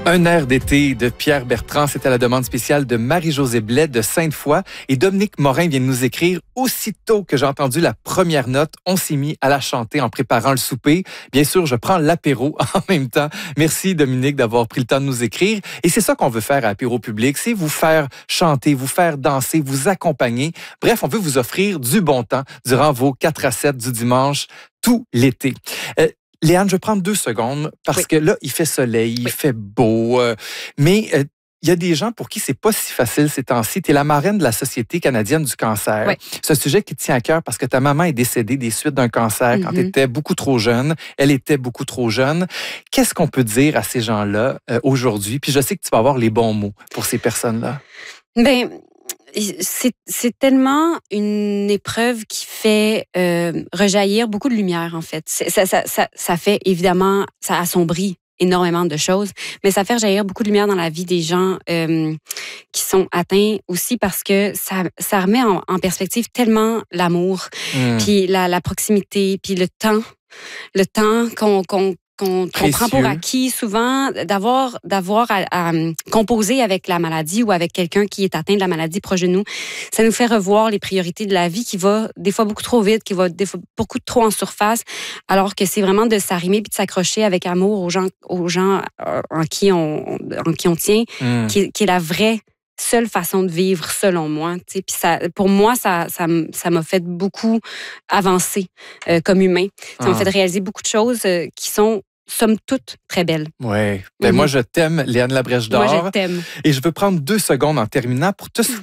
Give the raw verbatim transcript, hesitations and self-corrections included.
Un air d'été de Pierre Bertrand, c'est à la demande spéciale de Marie-Josée Blais de Sainte-Foy. Et Dominique Morin vient de nous écrire « Aussitôt que j'ai entendu la première note, on s'est mis à la chanter en préparant le souper. Bien sûr, je prends l'apéro en même temps. » Merci Dominique d'avoir pris le temps de nous écrire. Et c'est ça qu'on veut faire à Apéro Public, c'est vous faire chanter, vous faire danser, vous accompagner. Bref, on veut vous offrir du bon temps durant vos quatre à sept du dimanche tout l'été. Euh, Léane, je vais prendre deux secondes parce oui. que là, il fait soleil, il oui. fait beau, euh, mais il euh, y a des gens pour qui c'est pas si facile ces temps-ci. Tu es la marraine de la Société canadienne du cancer. Oui. C'est un sujet qui te tient à cœur parce que ta maman est décédée des suites d'un cancer mm-hmm. quand tu étais beaucoup trop jeune. Elle était beaucoup trop jeune. Qu'est-ce qu'on peut dire à ces gens-là euh, aujourd'hui? Puis je sais que tu vas avoir les bons mots pour ces personnes-là. Bien... C'est, c'est tellement une épreuve qui fait euh, rejaillir beaucoup de lumière, en fait. C'est, ça, ça, ça, ça fait évidemment, ça assombrit énormément de choses, mais ça fait rejaillir beaucoup de lumière dans la vie des gens euh, qui sont atteints aussi parce que ça, ça remet en, en perspective tellement l'amour, mmh. puis la, la proximité, puis le temps, le temps qu'on, qu'on qu'on, qu'on prend pour acquis souvent, d'avoir, d'avoir à, à composer avec la maladie ou avec quelqu'un qui est atteint de la maladie proche de nous. Ça nous fait revoir les priorités de la vie qui va des fois beaucoup trop vite, qui va des fois beaucoup trop en surface, alors que c'est vraiment de s'arrimer puis de s'accrocher avec amour aux gens, aux gens en qui on, en qui on tient, mmh. qui, qui est la vraie seule façon de vivre, selon moi. Puis ça, pour moi, ça, ça, ça m'a fait beaucoup avancer euh, comme humain. Ça ah. m'a fait réaliser beaucoup de choses euh, qui sont, somme toute, très belles. Oui. Ben mm-hmm. Moi, je t'aime, Léane Labrèche d'Or. Moi, je t'aime. Et je veux prendre deux secondes en terminant pour te